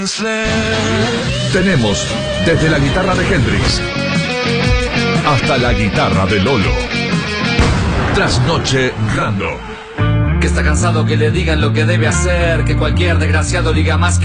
Tenemos desde la guitarra de Hendrix hasta la guitarra de Lolo. Trasnoche Random. Que está cansado que le digan lo que debe hacer, que cualquier desgraciado diga más que